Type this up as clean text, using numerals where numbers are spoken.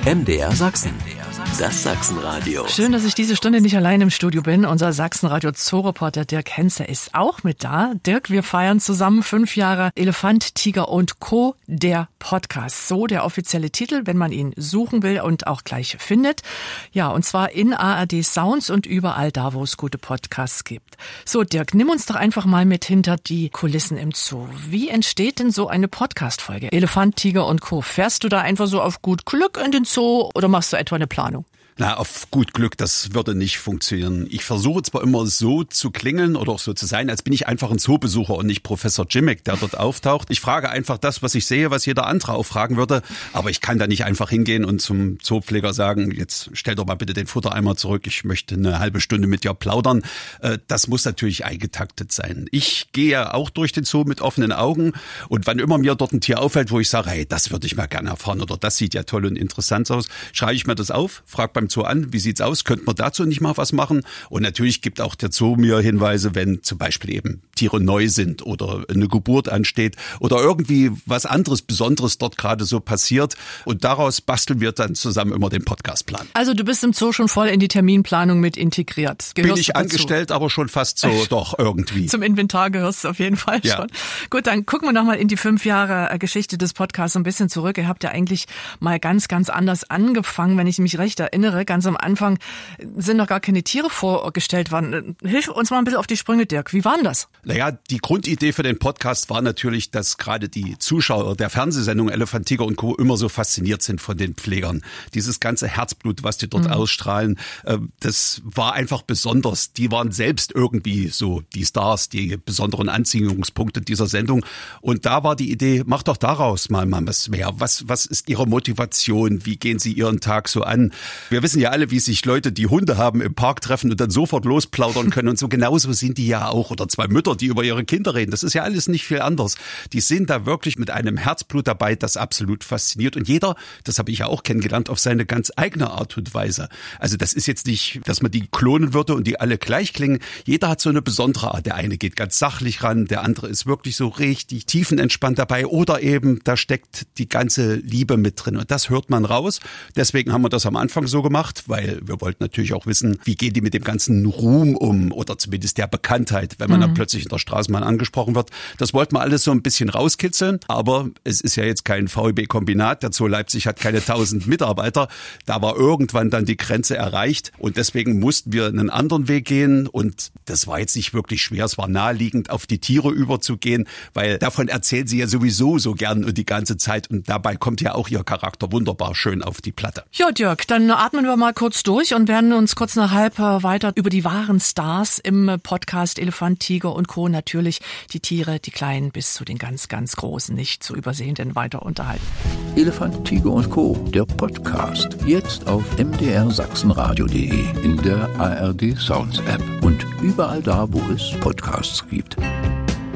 MDR Sachsen. Das Sachsenradio. Schön, dass ich diese Stunde nicht allein im Studio bin. Unser Sachsenradio-Zoo-Reporter Dirk Henze ist auch mit da. Dirk, wir feiern zusammen 5 Jahre Elefant, Tiger und Co., der Podcast. So der offizielle Titel, wenn man ihn suchen will und auch gleich findet. Ja, und zwar in ARD Sounds und überall da, wo es gute Podcasts gibt. So, Dirk, nimm uns doch einfach mal mit hinter die Kulissen im Zoo. Wie entsteht denn so eine Podcast-Folge? Elefant, Tiger und Co. Fährst du da einfach so auf gut Glück in den Zoo oder machst du etwa eine Planung? Na, auf gut Glück, das würde nicht funktionieren. Ich versuche zwar immer so zu klingeln oder auch so zu sein, als bin ich einfach ein Zoobesucher und nicht Professor Jimmick, der dort auftaucht. Ich frage einfach das, was ich sehe, was jeder andere auch fragen würde. Aber ich kann da nicht einfach hingehen und zum Zoopfleger sagen, jetzt stell doch mal bitte den Futtereimer zurück, ich möchte eine halbe Stunde mit dir plaudern. Das muss natürlich eingetaktet sein. Ich gehe auch durch den Zoo mit offenen Augen und wann immer mir dort ein Tier auffällt, wo ich sage, hey, das würde ich mal gerne erfahren oder das sieht ja toll und interessant aus, schreibe ich mir das auf, frage beim Zoo an, wie sieht's aus? Könnte man dazu nicht mal was machen? Und natürlich gibt auch der Zoo mir Hinweise, wenn zum Beispiel eben Tiere neu sind oder eine Geburt ansteht oder irgendwie was anderes Besonderes dort gerade so passiert. Und daraus basteln wir dann zusammen immer den Podcastplan. Also du bist im Zoo schon voll in die Terminplanung mit integriert. Bin ich angestellt, aber schon fast so doch irgendwie. Zum Inventar gehörst du auf jeden Fall schon. Gut, dann gucken wir nochmal in die 5 Jahre Geschichte des Podcasts so ein bisschen zurück. Ihr habt ja eigentlich mal ganz, ganz anders angefangen, wenn ich mich recht erinnere. Ganz am Anfang sind noch gar keine Tiere vorgestellt worden. Hilf uns mal ein bisschen auf die Sprünge, Dirk. Wie war denn das? Naja, die Grundidee für den Podcast war natürlich, dass gerade die Zuschauer der Fernsehsendung Elefant, Tiger und Co. immer so fasziniert sind von den Pflegern. Dieses ganze Herzblut, was die dort ausstrahlen, das war einfach besonders. Die waren selbst irgendwie so die Stars, die besonderen Anziehungspunkte dieser Sendung. Und da war die Idee, mach doch daraus mal was mehr. Was ist ihre Motivation? Wie gehen sie ihren Tag so an? Wir wissen ja alle, wie sich Leute, die Hunde haben, im Park treffen und dann sofort losplaudern können und so genauso sind die ja auch. Oder 2 Mütter, die über ihre Kinder reden. Das ist ja alles nicht viel anders. Die sind da wirklich mit einem Herzblut dabei, das absolut fasziniert. Und jeder, das habe ich ja auch kennengelernt, auf seine ganz eigene Art und Weise. Also das ist jetzt nicht, dass man die klonen würde und die alle gleich klingen. Jeder hat so eine besondere Art. Der eine geht ganz sachlich ran, der andere ist wirklich so richtig tiefenentspannt dabei. Oder eben, da steckt die ganze Liebe mit drin. Und das hört man raus. Deswegen haben wir das am Anfang so gemacht, weil wir wollten natürlich auch wissen, wie gehen die mit dem ganzen Ruhm um oder zumindest der Bekanntheit, wenn man dann plötzlich in der Straßenbahn angesprochen wird. Das wollten wir alles so ein bisschen rauskitzeln, aber es ist ja jetzt kein VEB-Kombinat. Der Zoo Leipzig hat keine 1000 Mitarbeiter. Da war irgendwann dann die Grenze erreicht und deswegen mussten wir einen anderen Weg gehen und das war jetzt nicht wirklich schwer. Es war naheliegend, auf die Tiere überzugehen, weil davon erzählen sie ja sowieso so gern und die ganze Zeit und dabei kommt ja auch ihr Charakter wunderbar schön auf die Platte. Ja, Dirk, dann atmen wir mal kurz durch und werden uns kurz nach halb weiter über die wahren Stars im Podcast Elefant, Tiger und Co. natürlich die Tiere, die Kleinen bis zu den ganz, ganz Großen, nicht zu übersehenden weiter unterhalten. Elefant, Tiger und Co., der Podcast. Jetzt auf mdrsachsenradio.de, in der ARD Sounds App und überall da, wo es Podcasts gibt.